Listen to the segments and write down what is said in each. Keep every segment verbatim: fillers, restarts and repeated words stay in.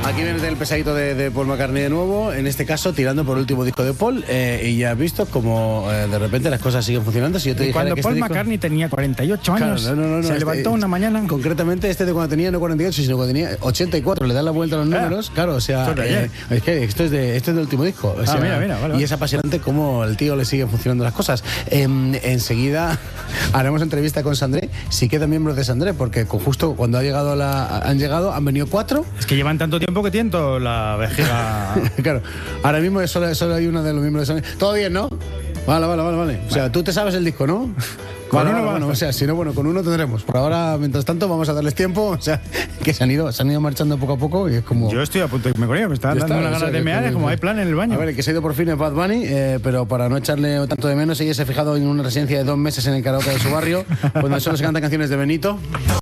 Aquí viene el pesadito de, de Paul McCartney de nuevo, en este caso tirando por el último disco de Paul, eh, y ya has visto como eh, de repente las cosas siguen funcionando. Si yo te y cuando que Paul este McCartney disco... tenía cuarenta y ocho años, claro, no, no, no, se este, levantó una mañana. Concretamente este de cuando tenía no cuarenta y ocho, sino cuando tenía ochenta y cuatro, le dan la vuelta a los números, ah, claro, o sea, eh, es que esto es, de, esto es del último disco. O sea, ah, mira, mira, vale, y vale. es apasionante cómo el tío le siguen funcionando las cosas. Eh, enseguida haremos entrevista con Sandré, si quedan miembros de Sandré, porque justo cuando ha llegado la, han llegado, han venido cuatro. Es que llevan tanto tiempo que tiento la vejiga. Claro, ahora mismo solo, solo hay uno de los miembros de Sandré. ¿Todo bien, no? Vale, vale, vale, vale. O sea, tú te sabes el disco, ¿no? Con vale, uno, vale, bueno, o sea, si no, bueno, con uno tendremos. Por ahora, mientras tanto, vamos a darles tiempo. O sea, que se han ido, se han ido marchando poco a poco y es como... Yo estoy a punto de irme con ella, me están dando una ganas de mear, es como hay plan en el baño. A ver, el que se ha ido por fin es Bad Bunny, eh, pero para no echarle tanto de menos, ella se ha fijado en una residencia de dos meses en el karaoke de su barrio, donde solo se cantan canciones de Benito.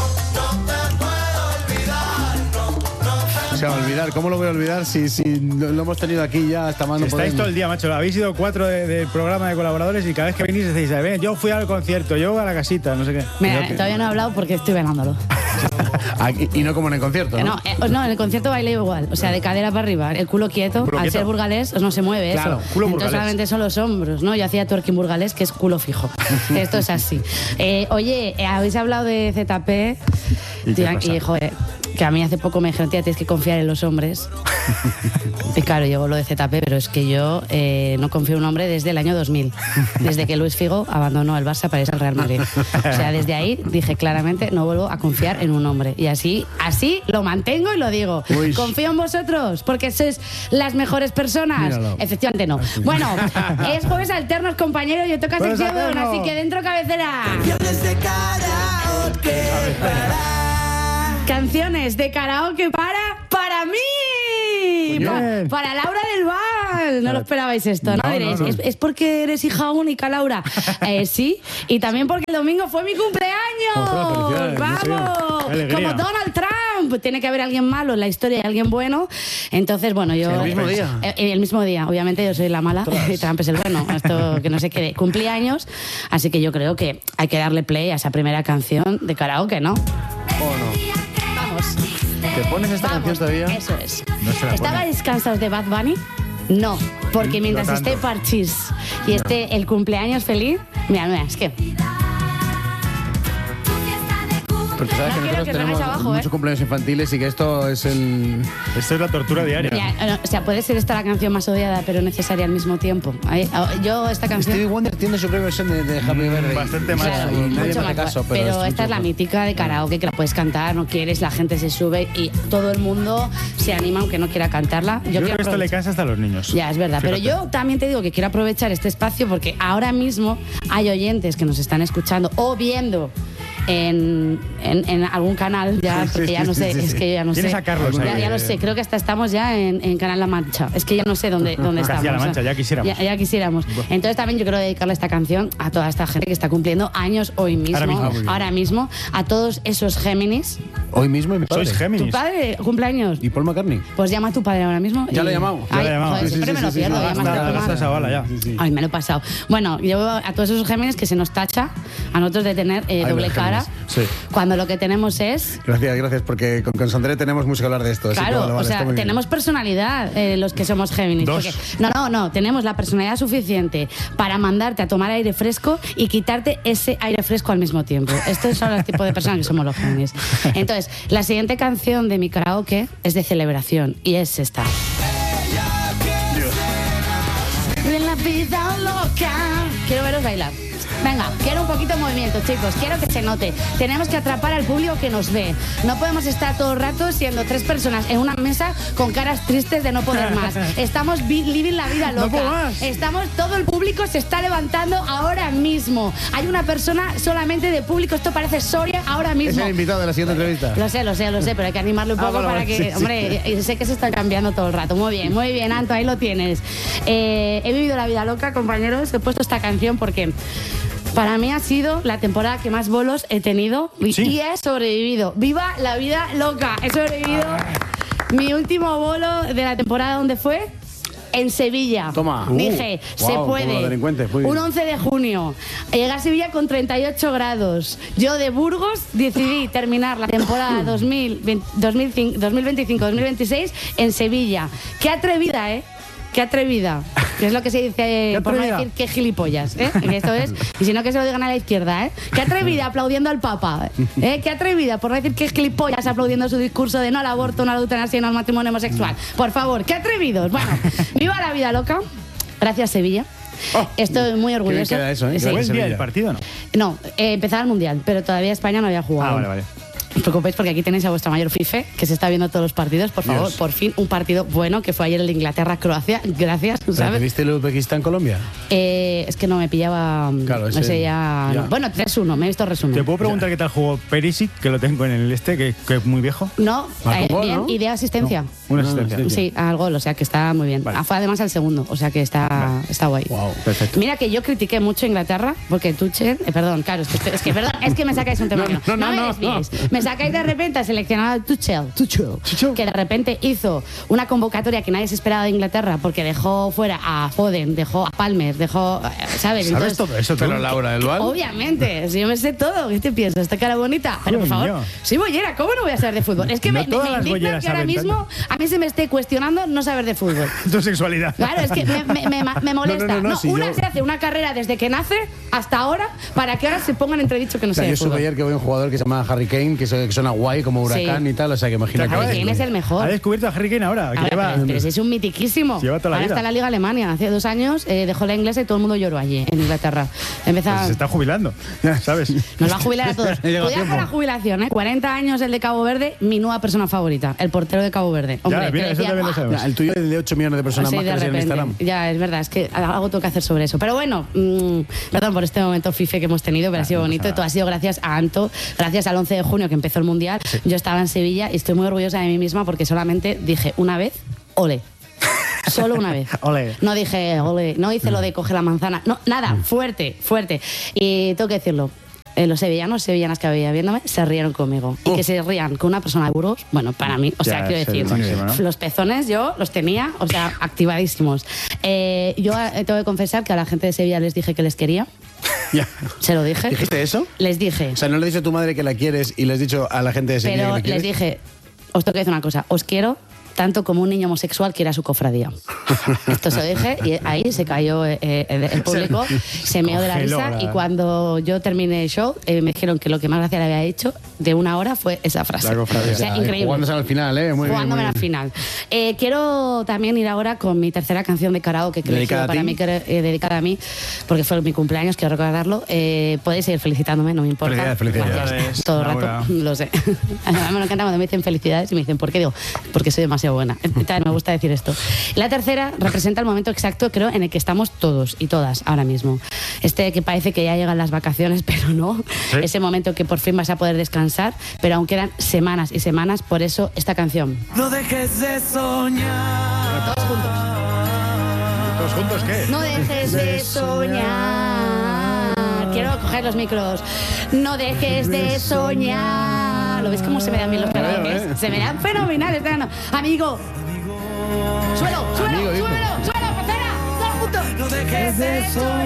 O sea, olvidar, ¿cómo lo voy a olvidar si, si lo hemos tenido aquí ya hasta más no Estáis podemos? todo el día, macho. Habéis ido cuatro del de programa de colaboradores y cada vez que venís decís, ven, yo fui al concierto, yo a la casita, no sé qué. Mira, que... todavía no he hablado porque estoy bailándolo. Aquí, y no como en el concierto, ¿no? No, eh, no, en el concierto bailé igual. O sea, de cadera para arriba, el culo quieto. ¿Culo al quieto? ser burgalés, no se mueve claro, eso. Culo Entonces burgalés. solamente son los hombros, ¿no? Yo hacía twerking burgalés, que es culo fijo. Esto es así. Eh, oye, eh, habéis hablado de Z P. ¿Y, tía, y joder, que a mí hace poco me dijeron, tía, tienes que confiar en los hombres. Y claro, llegó lo de Z P, pero es que yo eh, no confío en un hombre desde el año dos mil. Desde que Luis Figo abandonó el Barça para irse al Real Madrid. O sea, desde ahí dije claramente, no vuelvo a confiar en un hombre. Y así, así lo mantengo y lo digo. Uy. Confío en vosotros, porque sois las mejores personas. Míralo. Efectivamente no. Bueno, es jueves alternos, compañeros, yo toca Jueves sección, alterno. así que dentro cabecera. Canciones de karaoke para... Canciones de karaoke para... ¡Para mí! Pa- para Laura del Val. No lo esperabais esto, ¿no? No, Diréis, no, no. ¿Es, es porque eres hija única, Laura? Eh, sí, y también porque el domingo fue mi cumpleaños. Ojo, felicidades, ¡Vamos! qué alegría. Como Donald Trump. Tiene que haber alguien malo en la historia y alguien bueno. Entonces, bueno, yo... El mismo día. Eh, el mismo día. Obviamente yo soy la mala y Trump es el bueno. Esto que no se quede. Cumplí años, así que yo creo que hay que darle play a esa primera canción de karaoke, ¿no? ¿O no? Vamos. ¿Te pones esta Vamos, canción todavía? Eso es. No se la ¿Estabais cansados de Bad Bunny? No, porque Mm, mientras no esté tanto. Parchís y esté el cumpleaños feliz, mira, mira, es que Porque sabes No que quiero nosotros que te tenemos hagas abajo, muchos ¿eh? cumpleaños infantiles y que esto es el... Esto es la tortura diaria. mira, o sea, puede ser esta la canción más odiada, pero necesaria al mismo tiempo. Ahí- Yo esta canción Stevie Wonder tiene su propia versión de, de Happy Birthday. bastante más. Claro, y nadie mucho me hace más caso, guay. pero pero es esta es la mucho- mítica de karaoke que la puedes cantar, no quieres, la gente se sube y todo el mundo se anima aunque no quiera cantarla. Yo, creo quiero que esto le aprovechar- cansa hasta a los niños. Ya, es verdad. Pero Fíjate. yo también te digo que quiero aprovechar este espacio porque ahora mismo hay oyentes que nos están escuchando o viendo en, en, en algún canal, ya, Sí, porque sí, ya no sí, sé, sí, es sí. que ya no Tienes sé. a Carlos ya, ahí, ya eh. lo sé, creo que hasta estamos ya en, en Canal La Mancha. Es que ya no sé dónde, dónde estamos. Castilla-La Mancha, ¿eh? ya quisiéramos. Ya, ya quisiéramos. Entonces también yo quiero dedicarle esta canción a toda esta gente que está cumpliendo años hoy mismo, Ahora mismo. Ah, muy bien. ahora mismo, a todos esos Géminis. Hoy mismo y mi padre. Sois ¿Tu Géminis. padre cumpleaños? ¿Y Paul McCartney? Pues llama a tu padre ahora mismo. Ya y- lo he llamado. Ya Ay, lo he llamado. joder, Sí, siempre sí, me lo sí, pierdo. sí, llamas Hasta, a tu hasta madre. esa bala ya. Sí, sí. Ay, me lo he pasado. Bueno, yo a todos esos Géminis que se nos tacha a nosotros de tener eh, Ay, doble los cara, Géminis. Sí. cuando lo que tenemos es... Gracias, gracias, porque con, con Sandré tenemos mucho que hablar de esto. así que Claro, vale, vale, o sea, está muy bien. tenemos personalidad eh, los que somos Géminis. Dos. porque- no, no, no, tenemos la personalidad suficiente para mandarte a tomar aire fresco y quitarte ese aire fresco al mismo tiempo. Estos son los tipos de personas que somos los Géminis. Entonces, la siguiente canción de mi karaoke es de celebración y es esta. De la vida loca. Quiero veros bailar. Venga, quiero un poquito de movimiento, chicos. Quiero que se note. Tenemos que atrapar al público que nos ve. No podemos estar todo el rato siendo tres personas en una mesa con caras tristes de no poder más. Estamos vi- living la vida loca. No puedo más. Estamos, todo el público se está levantando ahora mismo. Hay una persona solamente de público. Esto parece Soria ahora Es mismo. el invitado de la siguiente entrevista. Lo sé, lo sé, lo sé, pero hay que animarlo un Ah, poco vale, para vale, que, sí, sí. hombre, y sé que se está cambiando todo el rato. Muy bien, muy bien, Anto, ahí lo tienes. Eh, he vivido la vida loca, compañeros. He puesto esta canción porque para mí ha sido la temporada que más bolos he tenido y, Sí. y he sobrevivido. ¡Viva la vida loca! He sobrevivido. Mi último bolo de la temporada, ¿dónde fue? en Sevilla. Toma. Dije, Uh, se wow, puede. como los delincuentes, muy bien. Un once de junio. Llegué a Sevilla con treinta y ocho grados. Yo de Burgos decidí terminar la temporada dos mil veinte, dos mil veinticinco dos mil veintiséis en Sevilla. Qué atrevida, ¿eh? Qué atrevida. Que es lo que se dice, por no decir qué gilipollas, ¿eh? Que esto es, y si no que se lo digan a la izquierda, ¿eh? Qué atrevida aplaudiendo al Papa, ¿eh? Qué atrevida, por no decir qué gilipollas aplaudiendo su discurso de no al aborto, no a la eutanasia, no al matrimonio homosexual. Por favor, qué atrevidos. Bueno, viva la vida loca. Gracias, Sevilla. Oh, Estoy muy qué bien orgullosa. queda eso, ¿eh? Sí. ¿Buen día Sevilla. el partido no? No, eh, empezaba el Mundial, pero todavía España no había jugado. Ah, vale, vale. No os preocupéis porque aquí tenéis a vuestra mayor fife, que se está viendo todos los partidos. Por favor, Dios. por fin un partido bueno, que fue ayer el de Inglaterra-Croacia. Gracias, ¿Pero ¿sabes? te viste el Uzbekistán-Colombia? Eh, es que no me pillaba. Claro, ese, ese- ya. ya. no. Bueno, tres uno, me he visto resumen. ¿Te puedo preguntar qué tal jugó Perisic, que lo tengo en el este, que, que es muy viejo? No, Marcó eh, un gol, bien, ¿no? y de asistencia. Una No, asistencia. sí. Sí, al gol, o sea que está muy bien. Vale. Ah, fue además al segundo, o sea que está, Vale. está guay. Wow. Perfecto. Mira que yo critiqué mucho a Inglaterra porque Tuchel, eh, perdón, claro, es que, estoy- es que, perdón, es que me sacáis un tema. No, no, no, me no, desvíes. no. Me sacáis de repente a seleccionar a Tuchel, Tuchel. que de repente hizo una convocatoria que nadie se esperaba de Inglaterra porque dejó fuera a Foden, dejó a Palmer, dejó, eh, ¿sabes? ¿Sabes Entonces, todo eso? Pero tú? Laura del Val. Obviamente, si yo me sé todo, ¿qué te piensas? ¿Esta cara bonita? Pero por favor, Coño. soy bollera, ¿cómo no voy a saber de fútbol? Es que No me, me, todas me las indigna bolleras que ahora saben mismo a mí se me esté cuestionando no saber de fútbol. Tu sexualidad. Claro, es que me, me- me- me molesta. No, no, no, no, si una yo- se hace una carrera desde que nace hasta ahora para que ahora se pongan entredicho que no O sea, sé de yo supe fútbol. ayer que voy a un jugador que se llama Harry Kane, que, se- que suena guay como huracán Sí. y tal, o sea que imagina Acaba que... de- Kane es el mejor. Ha descubierto a Harry Kane ahora. Que Ahora, lleva... pero, pero si es un mitiquísimo. Lleva toda la Ahora vida. está en la Liga Alemania. Hace dos años eh, dejó la inglesa y todo el mundo lloró allí, en Inglaterra. Empieza... Pues se está jubilando, ¿sabes? Nos va a jubilar a todos. Llega Cuidado tiempo. con la jubilación, ¿eh? cuarenta años el de Cabo Verde, mi nueva persona favorita, el portero de Cabo Verde. Hombre, Ya, que mira, eso decía, también lo "Buah". sabemos. Ya, el tuyo es de ocho millones de personas Sí, más que de le siguen en repente. Instagram. Ya, es verdad, es que algo tengo que hacer sobre eso. Pero bueno, mmm, perdón por este momento fife que hemos tenido, pero ha sido no pasa bonito. nada. Todo ha sido gracias a Anto, gracias al once de junio que empezó el Mundial. Yo estaba en Sevilla y estoy muy orgullosa de mí misma porque solamente dije una vez, ole. Solo una vez. Ole. No dije, ole, no hice lo de coger la manzana. No, nada, fuerte, fuerte. Y tengo que decirlo. eh, los sevillanos, sevillanas que había viéndome, se rieron conmigo. Y que se rían con una persona de Burgos, bueno, para mí, o Ya, sea, quiero es el decir, máximo, ¿no? los pezones yo los tenía, o sea, activadísimos. Eh, yo eh, tengo que confesar que a la gente de Sevilla les dije que les quería, Ya. se lo dije. ¿Dijiste eso? Les dije, O sea, ¿no le has dicho a tu madre que la quieres y le has dicho a la gente de Sevilla pero que la les quieres? dije, os tengo que decir una cosa, os quiero tanto como un niño homosexual quiere a su cofradía. Esto se lo dije y ahí se cayó eh, eh, el público, se meó de la congeló risa la- y cuando yo terminé el show eh, me dijeron que lo que más gracia le había hecho de una hora fue esa frase. La cofradía. O sea, Ya, increíble. Jugándose al final, ¿eh? Muy bien, Jugándome muy al bien. final. Eh, quiero también ir ahora con mi tercera canción de karaoke que he ¿Dedicada elegido a para ti? mí, que, eh, dedicada a mí, porque fue mi cumpleaños, quiero recordarlo. Eh, podéis seguir felicitándome, no me importa. Felicidades, felicidades. Gracias. Felicidades, Todo el Laura. rato, lo sé. A mí me encanta cuando me dicen felicidades y me dicen, ¿por qué? Digo, porque soy demasiado buena. Entonces, me gusta decir esto. La tercera representa el momento exacto, creo, en el que estamos todos y todas ahora mismo. Este que parece que ya llegan las vacaciones, pero no. ¿Sí? Ese momento que por fin vas a poder descansar, pero aún quedan semanas y semanas, por eso esta canción. No dejes de soñar. Todos juntos. ¿Todos juntos qué? No dejes de soñar. Quiero coger los micros. No dejes de soñar. ¿Lo ves cómo se me dan bien los karaokes? eh. Se me dan fenomenales. Amigo, amigo. Suelo, suelo, Amigo, dice. suelo, suelo, pocera. Todos juntos. No dejes de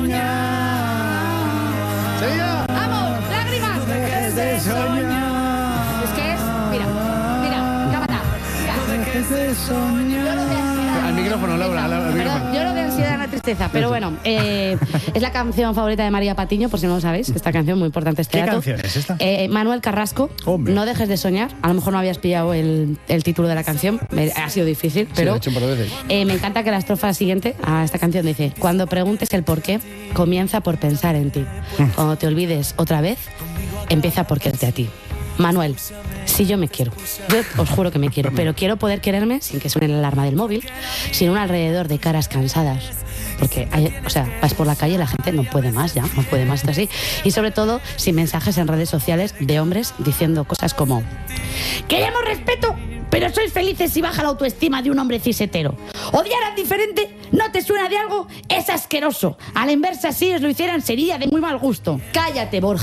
soñar. ¡Sevilla! Vamos, lágrimas. No dejes de soñar. Es que es, mira, mira, cámara. Mira. Dejes de Lloro soñar. de ansiedad. Al micrófono, Laura, al- al Perdón, micrófono. lloro de ansiedad, una tristeza. Pero bueno, eh, es la canción favorita de María Patiño, por si no lo sabéis. Esta canción muy importante este ¿Qué dato. canción es esta? Eh, Manuel Carrasco, Hombre. No dejes de soñar. A lo mejor no habías pillado el, el título de la canción. Me- ha sido difícil, Sí, pero lo he hecho un par de veces. eh, me encanta que la estrofa siguiente a esta canción dice: cuando preguntes el por qué, comienza por pensar en ti. Cuando te olvides otra vez, empieza por quererte a ti. Manuel, si yo me quiero, yo os juro que me quiero, pero quiero poder quererme sin que suene la alarma del móvil, sin un alrededor de caras cansadas. Porque, hay, o sea, vas por la calle y la gente no puede más ya, no puede más, esto así. Y sobre todo, sin mensajes en redes sociales de hombres diciendo cosas como: queremos respeto, pero sois felices si baja la autoestima de un hombre cisetero. Odiar al diferente no te suena de algo, es asqueroso. A la inversa, si os lo hicieran, sería de muy mal gusto. Cállate, Borja.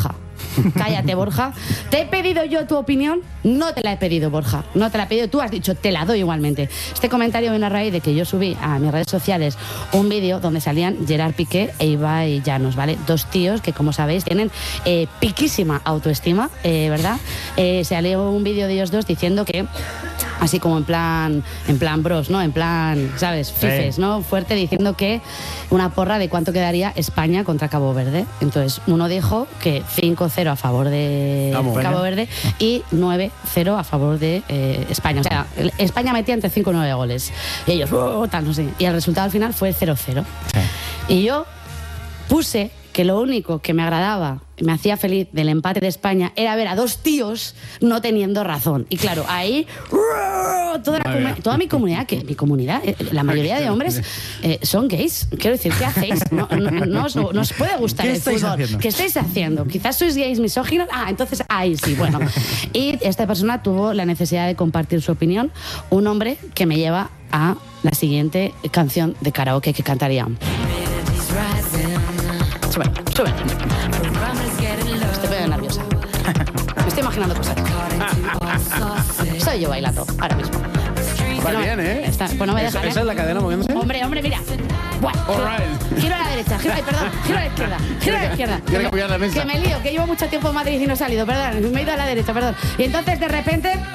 Cállate, Borja. ¿Te he pedido yo tu opinión? No te la he pedido, Borja. No te la he pedido. Tú has dicho, te la doy igualmente. Este comentario viene a raíz de que yo subí a mis redes sociales un vídeo donde salían Gerard Piqué e Ibai Llanos, ¿vale? Dos tíos que, como sabéis, tienen eh, piquísima autoestima, eh, ¿verdad? Eh, salió un vídeo de ellos dos diciendo que, así como en plan, en plan bros, ¿no? En plan, ¿sabes? Fifes, ¿no? Fuerte, diciendo que una porra de cuánto quedaría España contra Cabo Verde. Entonces, uno dijo que cinco cero a favor de Vamos, Cabo Verde y nueve cero a favor de eh, España. O sea, España metía entre cinco y nueve goles. Y ellos, oh, tal, no sé. Y el resultado al final fue cero cero. Sí. Y yo puse que lo único que me agradaba, me hacía feliz del empate de España era ver a dos tíos no teniendo razón. Y claro, ahí toda, la comu- toda mi comunidad, que mi comunidad, eh, la mayoría de hombres eh, son gays. Quiero decir, ¿qué hacéis? No, no, no, os, no os puede gustar ¿Qué el estáis fútbol. haciendo? ¿Qué estáis haciendo? Quizás sois gays misóginos. Ah, entonces ahí sí, bueno. Y esta persona tuvo la necesidad de compartir su opinión. Un hombre que me lleva a la siguiente canción de karaoke que cantaría. Sube, sube. Estoy poniendo nerviosa. Me estoy imaginando cosas. Soy yo bailando, ahora mismo. Va No, bien, ¿eh? está- pues no me ¿Esa, dejan, ¿eh? esa es la cadena moviéndose? Hombre, hombre, mira. Buah, All giro- right. Giro a la derecha, giro, ay, perdón, giro a la izquierda, giro a la izquierda. Tiene que me- apoyar la mesa. Que me lío, que llevo mucho tiempo en Madrid y no he salido, perdón, me he ido a la derecha, perdón. Y entonces de repente